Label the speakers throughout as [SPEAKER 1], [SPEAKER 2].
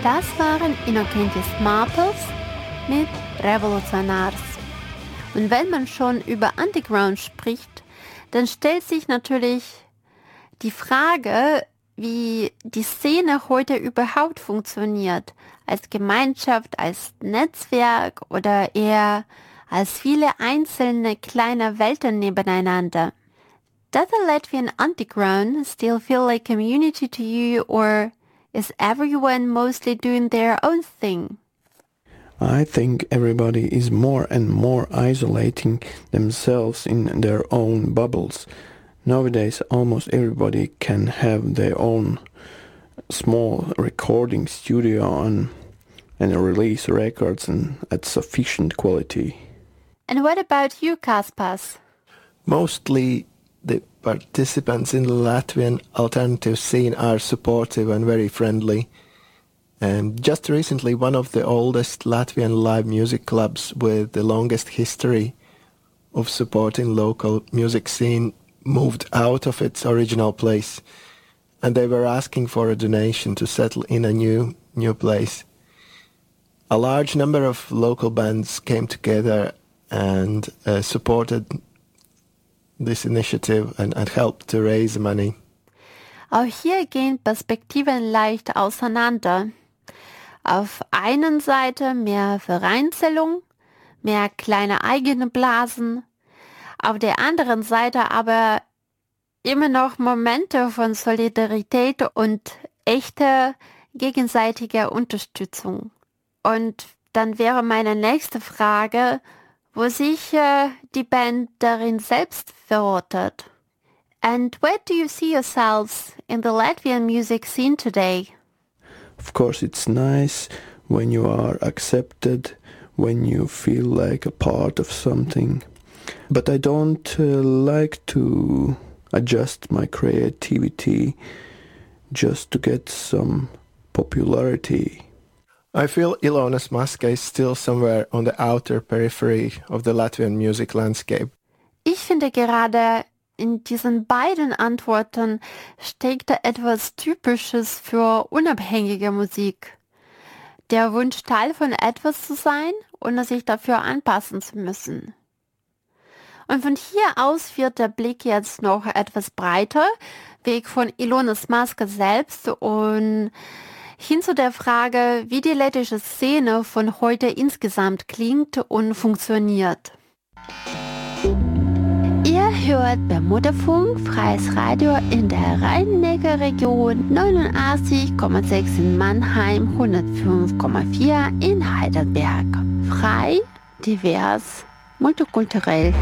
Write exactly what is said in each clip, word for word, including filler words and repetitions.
[SPEAKER 1] Das waren Innocentis Marpels mit Revolutionars. Und wenn man schon über Underground spricht, dann stellt sich natürlich die Frage, wie die Szene heute überhaupt funktioniert. Als Gemeinschaft, als Netzwerk oder eher als viele einzelne kleine Welten nebeneinander. Does the Latvian underground still feel like community to you, or is everyone mostly doing their own thing?
[SPEAKER 2] I think everybody is more and more isolating themselves in their own bubbles. Nowadays almost everybody can have their own small recording studio and, and release records and at sufficient quality.
[SPEAKER 1] And what about you, Kaspars?
[SPEAKER 3] Mostly the participants in the Latvian alternative scene are supportive and very friendly. And just recently, one of the oldest Latvian live music clubs with the longest history of supporting local music scene moved out of its original place. And they were asking for a donation to settle in a new, new place. A large number of local bands came together and uh, supported this initiative and, and helped to raise money.
[SPEAKER 1] Auch hier gehen Perspektiven leicht auseinander. Auf einer Seite mehr Vereinzelung, mehr kleine eigene Blasen, auf der anderen Seite aber immer noch Momente von Solidarität und echter gegenseitiger Unterstützung. Und dann wäre meine nächste Frage, wo sich äh, die Band darin selbst verortet. And where do you see yourselves in the Latvian music scene today?
[SPEAKER 2] Of course it's nice when you are accepted, when you feel like a part of something. But I don't uh, like to adjust my creativity just to get some popularity.
[SPEAKER 3] I feel Ilonas Maska is still somewhere on the outer periphery of the Latvian music landscape.
[SPEAKER 1] Ich finde gerade in diesen beiden Antworten steckt da etwas Typisches für unabhängige Musik. Der Wunsch, Teil von etwas zu sein, ohne sich dafür anpassen zu müssen. Und von hier aus wird der Blick jetzt noch etwas breiter, weg von Ilonas Maska selbst und hin zu der Frage, wie die lettische Szene von heute insgesamt klingt und funktioniert. Ihr hört Bermudafunk, freies Radio in der Rhein-Neckar-Region, neunundachtzig Komma sechs in Mannheim, hundertfünf Komma vier in Heidelberg. Frei, divers, multikulturell.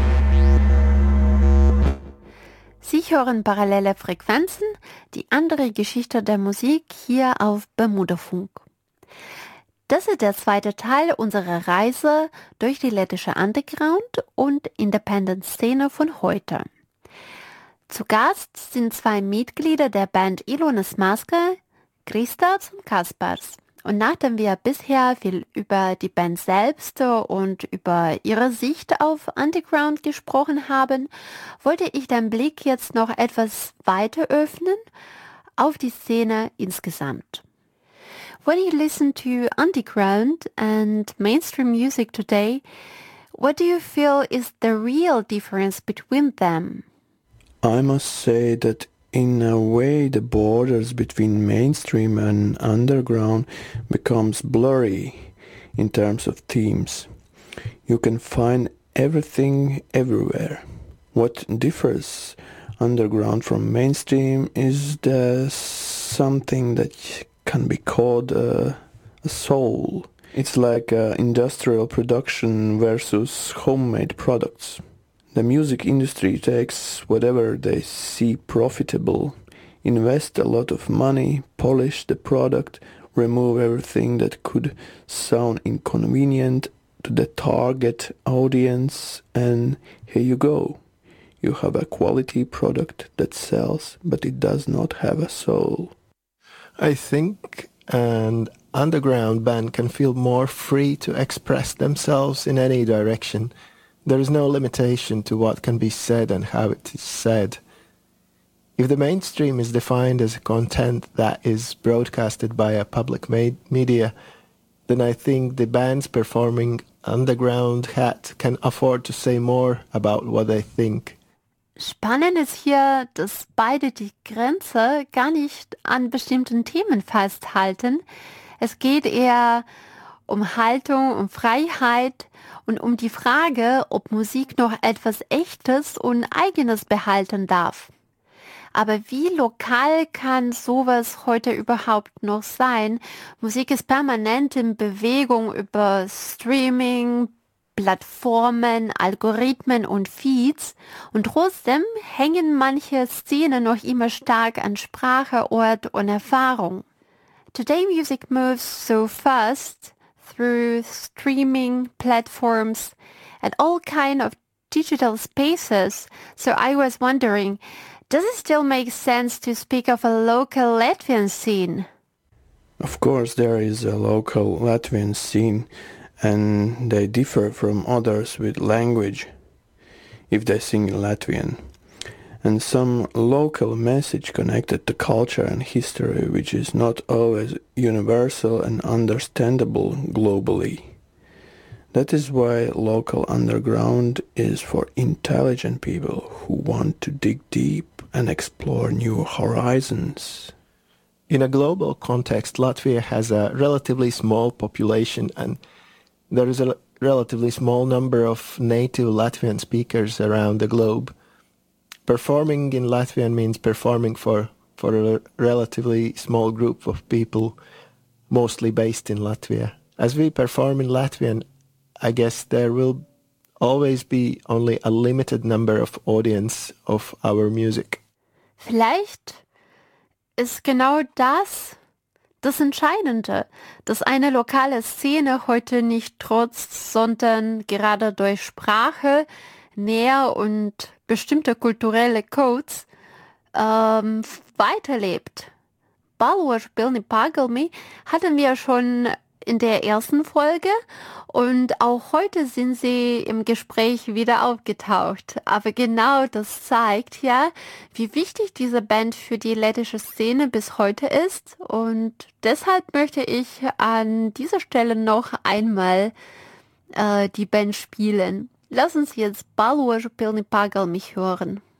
[SPEAKER 1] Sie hören parallele Frequenzen, die andere Geschichte der Musik hier auf Bermudafunk. Das ist der zweite Teil unserer Reise durch die lettische Underground- und Independent-Szene von heute. Zu Gast sind zwei Mitglieder der Band Ilonas Maska, Kristaps und Kaspars. Und nachdem wir bisher viel über die Band selbst und über ihre Sicht auf Underground gesprochen haben, wollte ich den Blick jetzt noch etwas weiter öffnen auf die Szene insgesamt. When you listen to underground and mainstream music today, what do you feel is the real difference between them?
[SPEAKER 2] I must say that in a way the borders between mainstream and underground becomes blurry in terms of themes. You can find everything everywhere. What differs underground from mainstream is the something that can be called uh, a soul. It's like uh, industrial production versus homemade products. The music industry takes whatever they see profitable, invest a lot of money, polish the product, remove everything that could sound inconvenient to the target audience, and here you go. You have a quality product that sells, but it does not have a soul.
[SPEAKER 3] I think an underground band can feel more free to express themselves in any direction. There is no limitation to what can be said and how it is said. If the mainstream is defined as content that is broadcasted by a public ma- media, then I think the bands performing underground hat can afford to say more about what they think.
[SPEAKER 1] Spannend ist hier, dass beide die Grenze gar nicht an bestimmten Themen festhalten. Es geht eher um Haltung, um Freiheit und um die Frage, ob Musik noch etwas Echtes und Eigenes behalten darf. Aber wie lokal kann sowas heute überhaupt noch sein? Musik ist permanent in Bewegung über Streaming, Plattformen, Algorithmen und Feeds und trotzdem hängen manche Szenen noch immer stark an Sprache, Ort und Erfahrung. Today music moves so fast through streaming platforms and all kind of digital spaces, so I was wondering, does it still make sense to speak of a local Latvian scene?
[SPEAKER 2] Of course, there is a local Latvian scene, and they differ from others with language, if they sing in Latvian, and some local message connected to culture and history, which is not always universal and understandable globally. That is why local underground is for intelligent people who want to dig deep and explore new horizons.
[SPEAKER 3] In a global context, Latvia has a relatively small population and there is a relatively small number of native Latvian speakers around the globe. Performing in Latvian means performing for, for a relatively small group of people, mostly based in Latvia. As we perform in Latvian, I guess there will always be only a limited number of audience of our music.
[SPEAKER 1] Vielleicht ist genau das das Entscheidende, dass eine lokale Szene heute nicht trotz, sondern gerade durch Sprache, Nähe und bestimmte kulturelle Codes ähm, weiterlebt. Balvošu pilni pagalmi hatten wir schon in der ersten Folge und auch heute sind sie im Gespräch wieder aufgetaucht. Aber genau das zeigt ja, wie wichtig diese Band für die lettische Szene bis heute ist und deshalb möchte ich an dieser Stelle noch einmal äh, die Band spielen. Lass uns jetzt Balvošu pilni pagalmi hören.